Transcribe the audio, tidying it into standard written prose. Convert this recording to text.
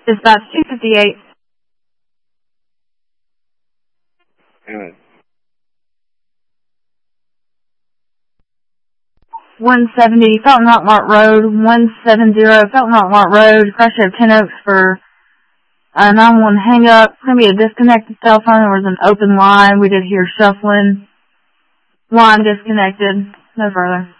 Dispatch 258. Good. 170 Felton Rockmart Road, 170 Felton Rockmart Road, crash of 10 Oaks for 911 hang up. It's going to be a disconnected cell phone. There was an open line. We did hear shuffling. Line disconnected. No further.